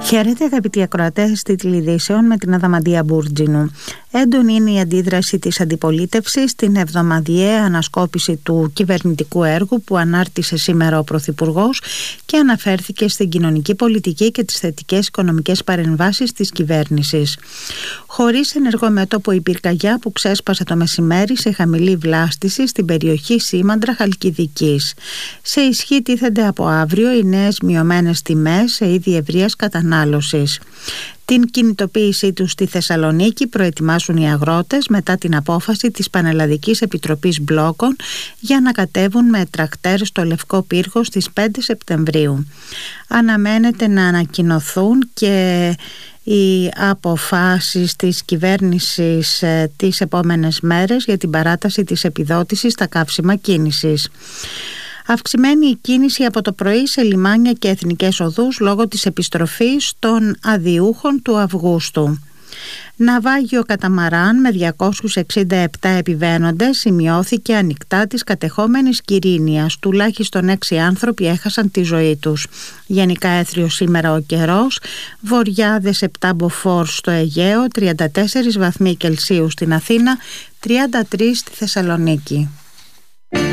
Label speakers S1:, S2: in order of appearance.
S1: Χαίρετε αγαπητοί ακροατές Τίτλοι Ειδήσεων με την Αδαμαντία Μπούρτζινου. Έντονη είναι η αντίδραση της αντιπολίτευσης στην εβδομαδιαία ανασκόπηση του κυβερνητικού έργου που ανάρτησε σήμερα ο Πρωθυπουργός και αναφέρθηκε στην κοινωνική πολιτική και τις θετικές οικονομικές παρεμβάσεις της κυβέρνησης. Χωρίς ενεργό μέτωπο η πυρκαγιά που ξέσπασε το μεσημέρι σε χαμηλή βλάστηση στην περιοχή Σήμαντρα Χαλκιδικής. Σε ισχύ τίθενται από αύριο οι νέες μειωμένες τιμές σε είδη ευρείας κατανάλωσης. Την κινητοποίησή τους στη Θεσσαλονίκη προετοιμάσουν οι αγρότες μετά την απόφαση της Πανελλαδικής Επιτροπής Μπλόκων για να κατέβουν με τρακτέρ στο Λευκό Πύργο στις 5 Σεπτεμβρίου. Αναμένεται να ανακοινωθούν και οι αποφάσεις της κυβέρνησης τις επόμενες μέρες για την παράταση της επιδότησης στα καύσιμα κίνησης. Αυξημένη η κίνηση από το πρωί σε λιμάνια και εθνικές οδούς λόγω της επιστροφής των αδειούχων του Αυγούστου. Ναυάγιο καταμαράν με 267 επιβαίνοντες σημειώθηκε ανοιχτά της κατεχόμενης Κυρίνειας. Τουλάχιστον 6 άνθρωποι έχασαν τη ζωή τους. Γενικά έθριο σήμερα ο καιρός. Βοριάδες 7 μποφόρ στο Αιγαίο, 34 βαθμοί Κελσίου στην Αθήνα, 33 στη Θεσσαλονίκη.